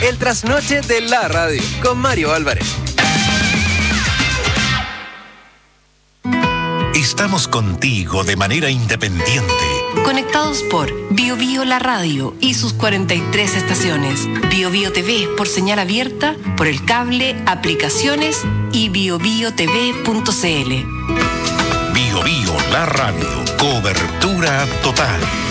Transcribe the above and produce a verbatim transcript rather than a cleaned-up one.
El trasnoche de la radio con Mario Álvarez. Estamos contigo de manera independiente. Conectados por Bio Bio La Radio y sus cuarenta y tres estaciones. Bio Bio T V por señal abierta, por el cable, aplicaciones y bio bio t v punto c l. Bio Bio La Radio. Cobertura total.